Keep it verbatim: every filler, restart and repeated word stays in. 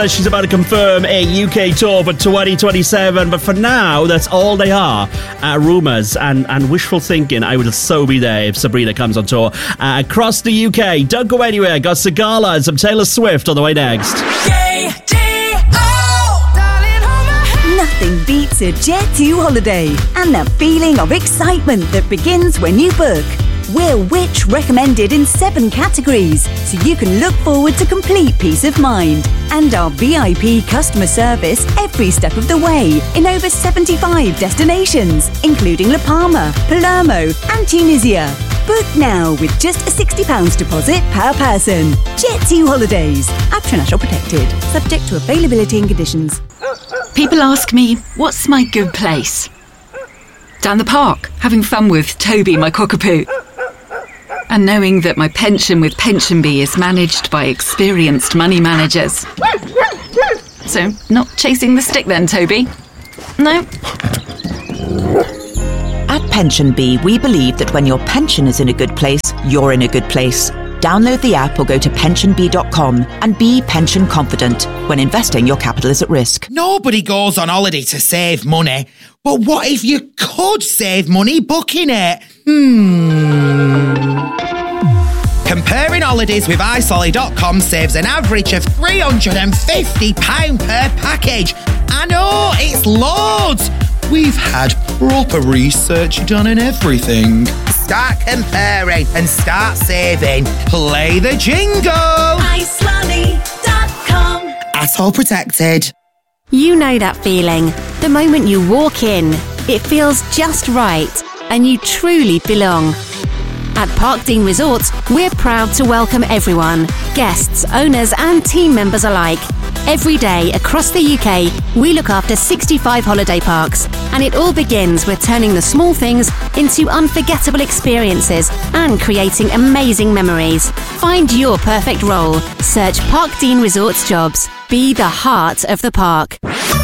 She's about to confirm a U K tour for twenty twenty-seven, but for now, that's all they are. Uh, rumours and, and wishful thinking. I would so be there if Sabrina comes on tour uh, across the U K. Don't go anywhere. Got Sigala and some Taylor Swift on the way next. Nothing beats a Jet two holiday and the feeling of excitement that begins when you book. We're Which recommended in seven categories, so you can look forward to complete peace of mind. And our V I P customer service every step of the way in over seventy-five destinations, including La Palma, Palermo and Tunisia. Book now with just a sixty pounds deposit per person. Jet two Holidays. Aptra National Protected. Subject to availability and conditions. People ask me, what's my good place? Down the park, having fun with Toby, my cockapoo. And knowing that my pension with PensionBee is managed by experienced money managers. So, not chasing the stick then, Toby? No? At PensionBee, we believe that when your pension is in a good place, you're in a good place. Download the app or go to pension bee dot com and be pension confident. When investing, your capital is at risk. Nobody goes on holiday to save money. But what if you could save money booking it? Hmm... Comparing holidays with i solly dot com saves an average of three hundred fifty pounds per package. I know, it's loads. We've had proper research done in everything. Start comparing and start saving. Play the jingle. i solly dot com. Asshole protected. You know that feeling. The moment you walk in, it feels just right and you truly belong. At Parkdean Resorts, we're proud to welcome everyone, guests, owners and team members alike. Every day across the U K, we look after sixty-five holiday parks, and it all begins with turning the small things into unforgettable experiences and creating amazing memories. Find your perfect role. Search Parkdean Resorts jobs. Be the heart of the park.